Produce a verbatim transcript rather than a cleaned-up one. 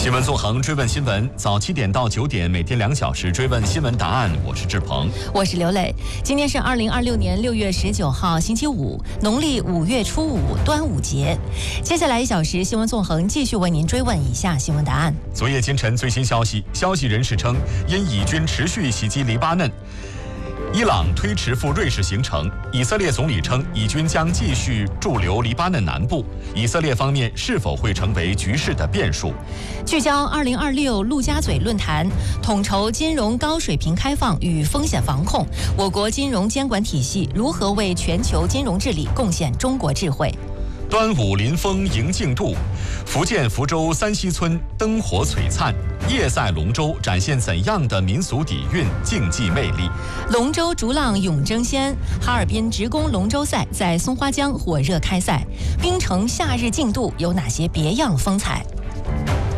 新闻纵横，追问新闻，早七点到九点，每天两小时追问新闻答案。我是志鹏， 我是刘磊。今天是二零二六年六月十九号，星期五，农历五月初五，端午节。接下来一小时，新闻纵横继续为您追问以下新闻答案。 昨夜今晨最新消息，消息人士称，因以军持续袭击黎巴嫩，伊朗推迟赴瑞士行程。以色列总理称，以军将继续驻留黎巴嫩南部。以色列方面是否会成为局势的变数？ 聚焦二零二六陆家嘴论坛，统筹金融高水平开放与风险防控，我国金融监管体系如何为全球金融治理贡献中国智慧？ 端午临风迎竞渡，福建福州三溪村灯火璀璨，夜赛龙舟展现怎样的民俗底蕴、竞技魅力？ 龙舟逐浪永争先，哈尔滨职工龙舟赛在松花江火热开赛，冰城夏日竞渡有哪些别样风采？